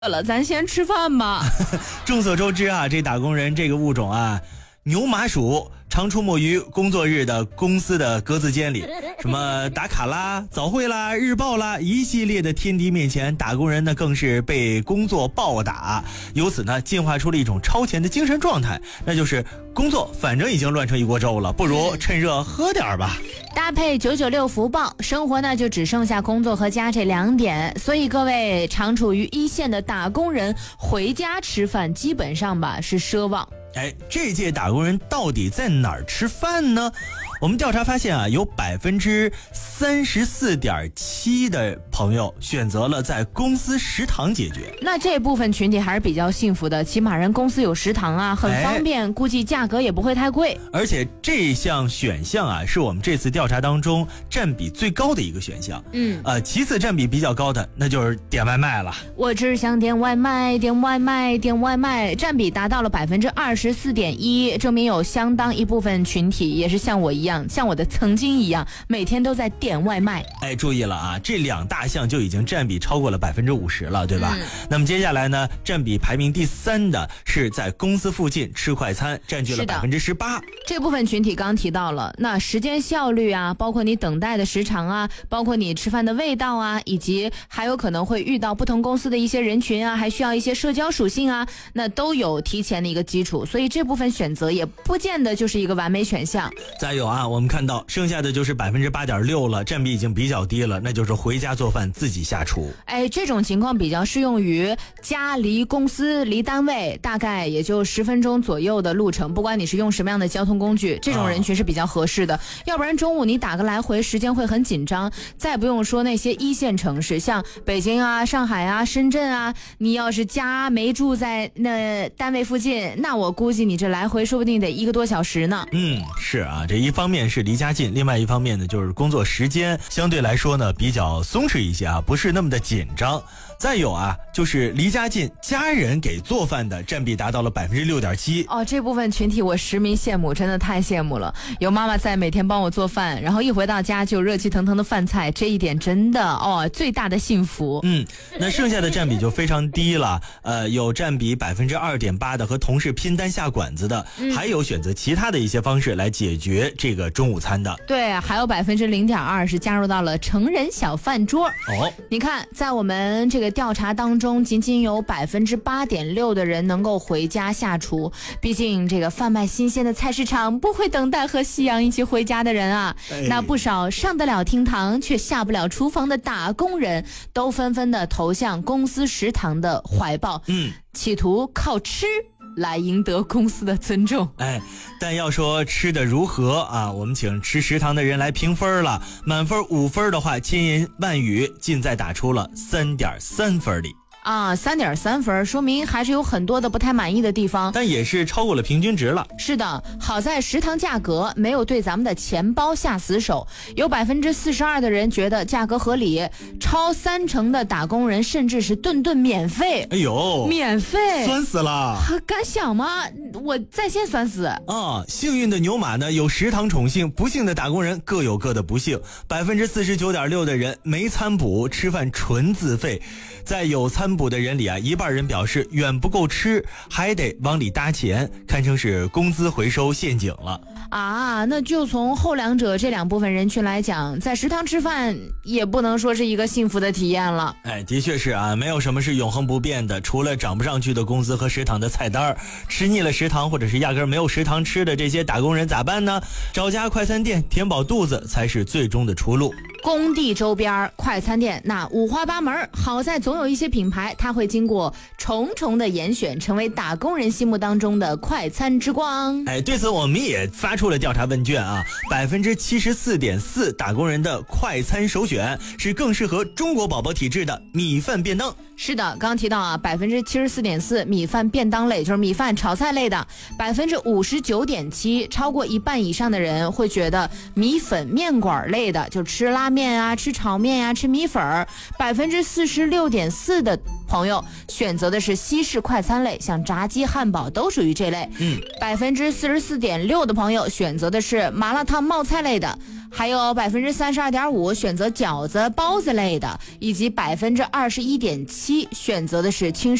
了，咱先吃饭吧。 众所周知啊，这打工人这个物种啊，牛马属常出没于工作日的公司的格子间里，什么打卡啦、早会啦、日报啦，一系列的天敌面前，打工人呢更是被工作暴打，由此呢进化出了一种超前的精神状态，那就是工作反正已经乱成一锅粥了，不如趁热喝点吧。 搭配996福报，生活呢就只剩下工作和家这2点，所以各位常处于一线的打工人回家吃饭基本上吧是奢望。 这届打工人到底在哪儿吃饭呢？我们调查发现啊，有34.7%的朋友选择了在公司食堂解决。 那这部分群体还是比较幸福的，起码人公司有食堂啊，很方便，估计价格也不会太贵。 而且这项选项啊，是我们这次调查当中占比最高的一个选项。其次占比比较高的那就是点外卖了。 我只想点外卖，点外卖，点外卖，占比达到了24.1%，证明有相当一部分群体也是像我一样，像我的曾经一样，每天都在点外卖。 注意了啊，这2大项就已经占比超过了50%了，对吧？那么接下来呢，占比排名第3的是在公司附近吃快餐，占据了18%。 这部分群体刚提到了，那时间效率啊，包括你等待的时长啊，包括你吃饭的味道啊，以及还有可能会遇到不同公司的一些人群啊，还需要一些社交属性啊，那都有提前的一个基础，所以这部分选择也不见得就是一个完美选项。 再有啊，我们看到剩下的就是8.6%了，占比已经比较低了，那就是回家做饭自己下厨。 这种情况比较适用于家离公司离单位大概也就10分钟左右的路程，不管你是用什么样的交通工具，这种人群是比较合适的。要不然中午你打个来回时间会很紧张，再不用说那些一线城市，像北京啊、上海啊、深圳啊，你要是家没住在那单位附近，那我估计你这来回说不定得1个多小时呢。 是啊，这一方面是离家近，另外一方面呢就是工作时间相对来说呢比较松弛一些啊，不是那么的紧张。再有啊，就是离家近家人给做饭的占比达到了6.7%。 这部分群体我实名羡慕，真的太羡慕了。有妈妈在每天帮我做饭，然后一回到家就有热气腾腾的饭菜，这一点真的最大的幸福。 那剩下的占比就非常低了，有占比2.8%的和同事拼单下馆子的，还有选择其他的一些方式来解决这个中午餐的。 对，还有0.2%是加入到了成人小饭桌。你看，在我们这个调查当中，仅仅有8.6%的人能够回家下厨。毕竟这个贩卖新鲜的菜市场不会等待和夕阳一起回家的人啊。那不少上得了厅堂却下不了厨房的打工人，都纷纷的投向公司食堂的怀抱，企图靠吃来赢得公司的尊重。 但要说吃的如何啊，我们请吃食堂的人来评分了。满分5分的话，千言万语尽在打出了3.3分里。 3.3分，说明还是有很多的不太满意的地方， 但也是超过了平均值了。 是的，好在食堂价格没有对咱们的钱包下死手，有42%的人觉得价格合理，超30%的打工人甚至是顿顿免费。免费， 酸死了！ 敢想吗？我在线酸死。 幸运的牛马呢有食堂宠幸，不幸的打工人各有各的不幸。49.6%的人没餐补，吃饭纯自费。在有餐补的人里啊，一半人表示远不够吃，还得往里搭钱，堪称是工资回收陷阱了。 那就从后两者这2部分人群来讲，在食堂吃饭也不能说是一个幸福的体验了。 的确是啊，没有什么是永恒不变的，除了涨不上去的工资和食堂的菜单。吃腻了食堂或者是压根没有食堂吃的这些打工人咋办呢？找家快餐店填饱肚子才是最终的出路。 工地周边快餐店那五花八门，好在总有一些品牌它会经过重重的严选，成为打工人心目当中的快餐之光。 对此我们也发出了调查问卷啊，74.4%打工人的快餐首选是更适合中国宝宝体质的米饭便当。 是的，刚提到啊，74.4%米饭便当类，就是米饭炒菜类的，59.7%超过一半以上的人会觉得米粉面馆类的，就吃拉面啊、吃炒面啊、吃米粉儿。46.4%的朋友选择的是西式快餐类，像炸鸡、汉堡都属于这类。44.6%的朋友选择的是麻辣烫、冒菜类的。 还有32.5%选择饺子、包子类的，以及21.7%选择的是轻